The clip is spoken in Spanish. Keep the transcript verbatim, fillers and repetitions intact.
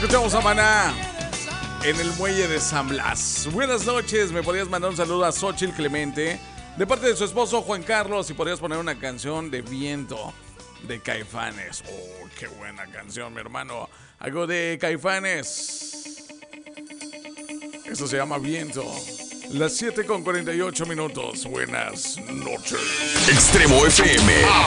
Escuchamos a Maná en el muelle de San Blas. Buenas noches, me podrías mandar un saludo a Xochitl Clemente de parte de su esposo Juan Carlos y podrías poner una canción de Viento de Caifanes. Oh, qué buena canción, mi hermano. Algo de Caifanes. Eso se llama Viento. Las siete con cuarenta y ocho minutos. Buenas noches. Extremo F M.